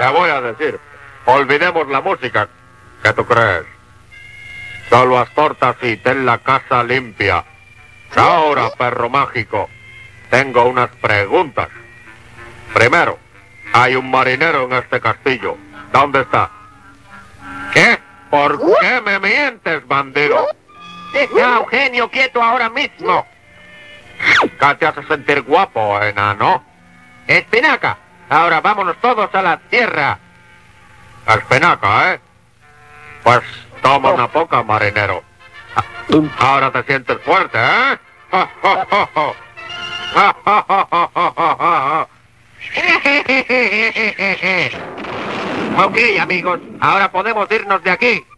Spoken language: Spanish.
te voy a decir. Olvidemos la música. ¿Qué tú crees? Solo haz tortas y ten la casa limpia. Ahora, perro mágico, tengo unas preguntas. Primero, hay un marinero en este castillo. ¿Dónde está? ¿Qué? ¿Por qué me mientes, bandido? Deja a Eugenio quieto ahora mismo. ¿Qué te hace sentir guapo, enano? Espinaca, ahora vámonos todos a la tierra. Espinaca, ¿eh? Pues toma una poca, marinero. Ahora te sientes fuerte, ¿eh? Ok, amigos, ahora podemos irnos de aquí.